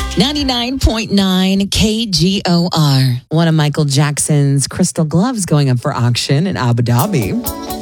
99.9 KGOR. One of Michael Jackson's crystal gloves going up for auction in Abu Dhabi.